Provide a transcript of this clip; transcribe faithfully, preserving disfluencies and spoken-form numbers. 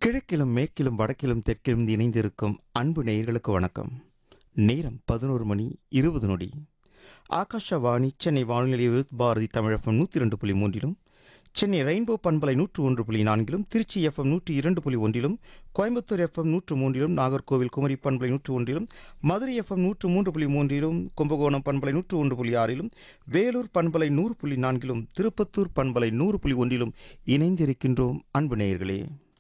கிழக்கிலும் மேற்கிலும் வடக்கிலும் தெற்கிலும் இணைந்திருக்கும் அன்பு நேயர்களுக்கு வணக்கம். நேரம் பதினொரு மணி இருபது நொடி. ஆகாஷவாணி சென்னை வானொலி வித் பாரதி தமிழ் எஃப்எம் நூற்றி இரண்டு புள்ளி மூன்றிலும், சென்னை ரெயின்போ பண்பலை நூற்று ஒன்று புள்ளி நான்கிலும், திருச்சி எஃப்எம் நூற்றி இரண்டு புள்ளி ஒன்றிலும், கோயம்புத்தூர் எஃப்எம் நூற்று மூன்றிலும், நாகர்கோவில் குமரி பண்பலை நூற்று ஒன்றிலும், மதுரை எஃப்எம் நூற்று மூன்று புள்ளி மூன்றிலும், கும்பகோணம் பண்பலை நூற்று ஒன்று புள்ளி ஆறிலும், வேலூர் பண்பலை நூறு புள்ளி நான்கிலும், திருப்பத்தூர் பண்பலை நூறு புள்ளி ஒன்றிலும் இணைந்திருக்கின்றோம் அன்பு நேயர்களே.